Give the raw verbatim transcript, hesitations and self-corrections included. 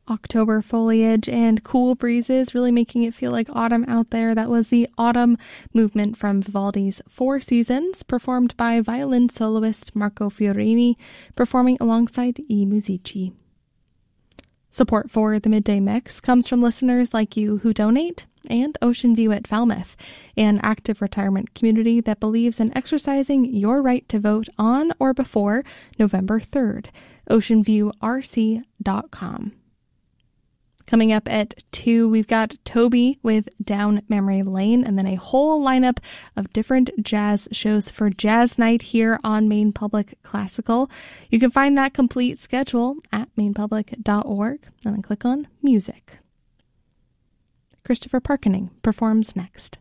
October foliage and cool breezes, really making it feel like autumn out there. That was the Autumn Movement from Vivaldi's Four Seasons, performed by violin soloist Marco Fiorini, performing alongside I Musici. Support for the Midday Mix comes from listeners like you who donate, and Ocean View at Falmouth, an active retirement community that believes in exercising your right to vote on or before November third. ocean view r c dot com. Coming up at two, we've got Toby with Down Memory Lane, and then a whole lineup of different jazz shows for Jazz Night here on Maine Public Classical. You can find that complete schedule at maine public dot org, and then click on Music. Christopher Parkening performs next.